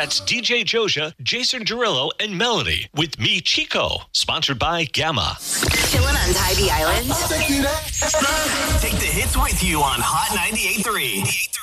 That's DJ Joja, Jason Derulo, and Melody with me, Chico. Sponsored by Gamma. Chilling on Tybee Island. Take the hits with you on Hot 98.3.